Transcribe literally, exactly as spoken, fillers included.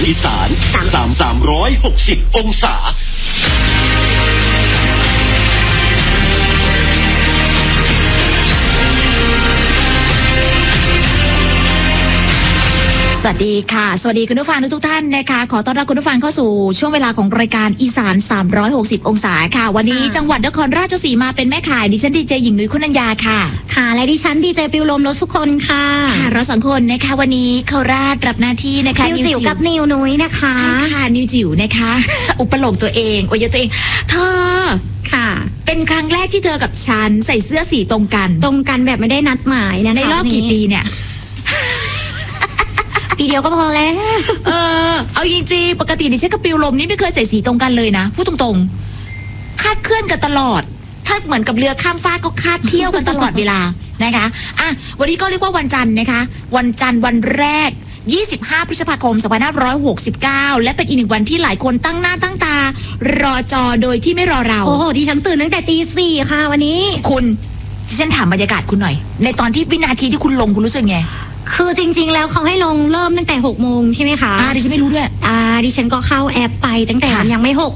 อีสานสามสามร้อยหกสิบองศาสวัสดีค่ะสวัสดีคุณผู้ฟังทุกท่านนะคะขอต้อนรับคุณผู้ฟังเข้าสู่ช่วงเวลาของรายการอีสานสามร้อยหกสิบองศาค่ะวันนี้จังหวัดนครราชสีมาเป็นแม่ข่ายดิฉันดีเจหญิงนุ้ยคุณัญญาค่ะค่ะและดิฉันดีเจปิวลมรสสุคนค่ะค่ะเราสองคนนะคะวันนี้เขาราชรับหน้าที่นะคะนิวจิ๋วกับนิวนุ้ยนะคะใช่ค่ะนิวจิ๋วนะคะ อุปโลกตัวเองโอ้ยตัวเองเธอค่ะเป็นครั้งแรกที่เธอกับฉันใส่เสื้อสีตรงกันตรงกันแบบไม่ได้นัดหมายนะคะในรอบกี่ปีเนี่ยปีเดียวก็พอแล้วเออเอาจริงๆปกติดิฉันกับปิวลมนี่ไม่เคยใส่สีตรงกันเลยนะพูดตรงๆคาดเคลื่อนกันตลอดถ้าเหมือนกับเรือข้ามฟากก็คาดเที่ยวกันตลอดเวลานะคะอ่ะวันนี้ก็เรียกว่าวันจันทร์นะคะวันจันทร์วันแรกยี่สิบห้าพฤษภาคมสองพันห้าร้อยหกสิบเก้าและเป็นอีกหนึ่งวันที่หลายคนตั้งหน้าตั้งตารอจอโดยที่ไม่รอเราโอ้โหที่ฉันตื่นตั้งแต่ตีสี่ค่ะวันนี้คุณดิฉันถามบรรยากาศคุณหน่อยในตอนที่วินาทีที่คุณลงคุณรู้สึกไงคือจริงๆแล้วเขาให้ลงเริ่มตั้งแต่หกโมงใช่ไหมคะอ่าดิฉันไม่รู้ด้วยอ่าดิฉันก็เข้าแอปไปตั้งแต่มันยังไม่หก